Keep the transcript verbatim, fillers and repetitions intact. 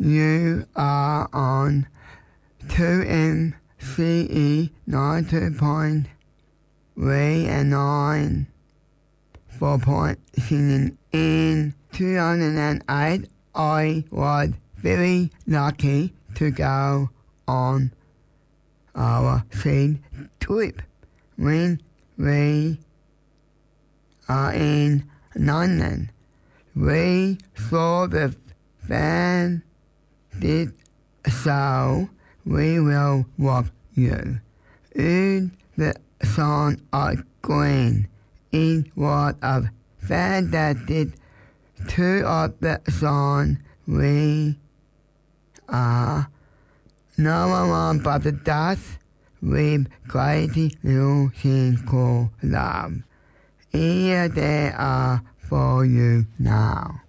You are on two M C E ninety point three and nine four point singing. In two thousand eight, I was very lucky to go on our seed trip when we are in London. We saw the fan did so we will walk you. In the song of green, it was a fantastic two of the song we are no one but the dust with crazy little things called love. Here they are for you now.